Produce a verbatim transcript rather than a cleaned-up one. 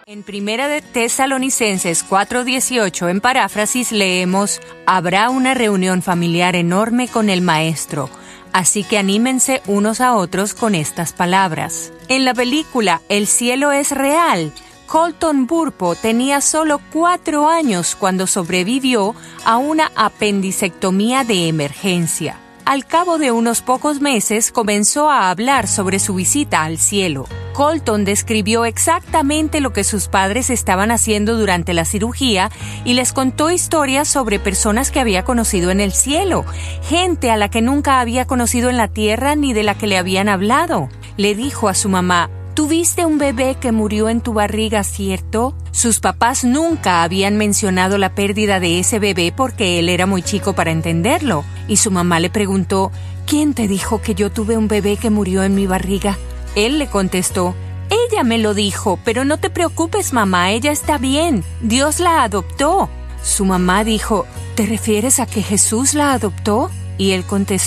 En Primera de Tesalonicenses cuatro dieciocho, en paráfrasis, leemos: habrá una reunión familiar enorme con el Maestro, así que anímense unos a otros con estas palabras. En la película El cielo es real, Colton Burpo tenía solo cuatro años cuando sobrevivió a una apendicectomía de emergencia. Al cabo de unos pocos meses comenzó a hablar sobre su visita al cielo. Colton describió exactamente lo que sus padres estaban haciendo durante la cirugía y les contó historias sobre personas que había conocido en el cielo, gente a la que nunca había conocido en la tierra ni de la que le habían hablado. Le dijo a su mamá: ¿tuviste un bebé que murió en tu barriga, cierto? Sus papás nunca habían mencionado la pérdida de ese bebé porque él era muy chico para entenderlo. Y su mamá le preguntó: ¿quién te dijo que yo tuve un bebé que murió en mi barriga? Él le contestó: ella me lo dijo, pero no te preocupes, mamá, ella está bien. Dios la adoptó. Su mamá dijo: ¿te refieres a que Jesús la adoptó? Y él contestó: